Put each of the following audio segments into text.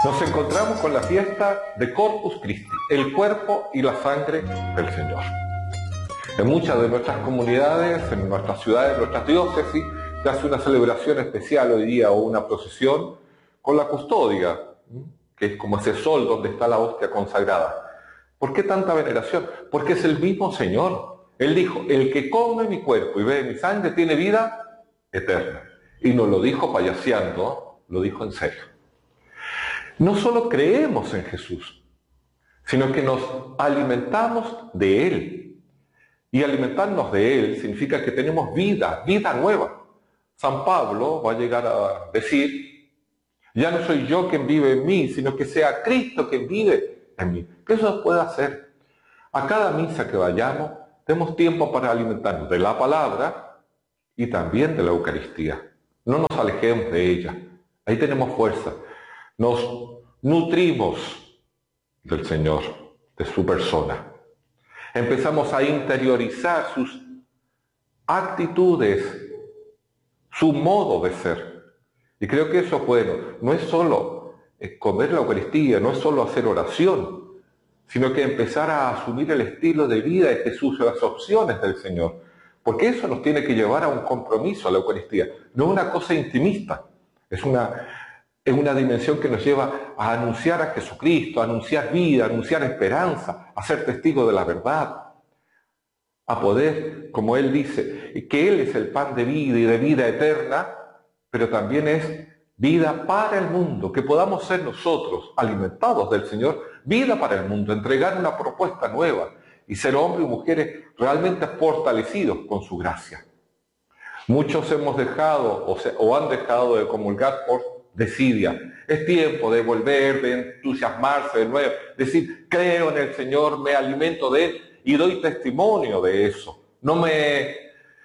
Nos encontramos con la fiesta de Corpus Christi, el cuerpo y la sangre del Señor. En muchas de nuestras comunidades, en nuestras ciudades, en nuestras diócesis, se hace una celebración especial hoy día o una procesión con la custodia, que es como ese sol donde está la hostia consagrada. ¿Por qué tanta veneración? Porque es el mismo Señor. Él dijo, el que come mi cuerpo y bebe mi sangre tiene vida eterna. Y no lo dijo payaseando, lo dijo en serio. No solo creemos en Jesús, sino que nos alimentamos de Él. Y alimentarnos de Él significa que tenemos vida nueva. San Pablo va a llegar a decir, ya no soy yo quien vive en mí, sino que sea Cristo quien vive en mí. ¿Qué eso puede hacer? A cada misa que vayamos, tenemos tiempo para alimentarnos de la palabra y también de la Eucaristía. No nos alejemos de ella. Ahí tenemos fuerza. Nos nutrimos del Señor, de su persona. Empezamos a interiorizar sus actitudes, su modo de ser. Y creo que eso es bueno. No es solo comer la Eucaristía, no es solo hacer oración, sino que empezar a asumir el estilo de vida de Jesús, las opciones del Señor. Porque eso nos tiene que llevar a un compromiso a la Eucaristía. No es una cosa intimista, es una dimensión que nos lleva a anunciar a Jesucristo, a anunciar vida, a anunciar esperanza, a ser testigo de la verdad, a poder, como Él dice, que Él es el pan de vida y de vida eterna, pero también es vida para el mundo, que podamos ser nosotros, alimentados del Señor, vida para el mundo, entregar una propuesta nueva y ser hombres y mujeres realmente fortalecidos con su gracia. Muchos hemos dejado o han dejado de comulgar por desidia. Es tiempo de volver, de entusiasmarse de nuevo, decir, creo en el Señor, me alimento de Él y doy testimonio de eso. No me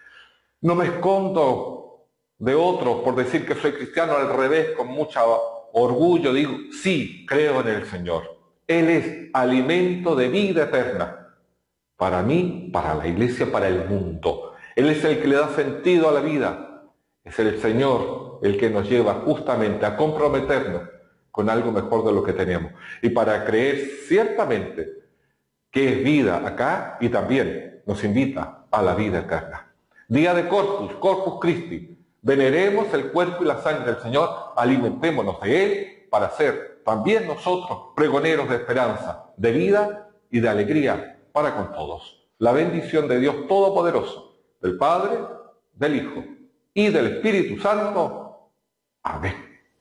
escondo de otros por decir que soy cristiano, al revés, con mucho orgullo digo, sí, creo en el Señor. Él es alimento de vida eterna. Para mí, para la iglesia, para el mundo. Él es el que le da sentido a la vida. Es el Señor el que nos lleva justamente a comprometernos con algo mejor de lo que tenemos. Y para creer ciertamente que es vida acá y también nos invita a la vida eterna. Día de Corpus Christi. Veneremos el cuerpo y la sangre del Señor, alimentémonos de Él para ser también nosotros pregoneros de esperanza, de vida y de alegría para con todos. La bendición de Dios Todopoderoso, del Padre, del Hijo y del Espíritu Santo. Amén.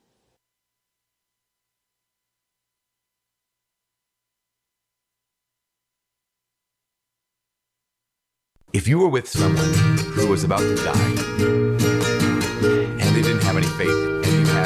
If you were with someone who was about to die and they didn't have any faith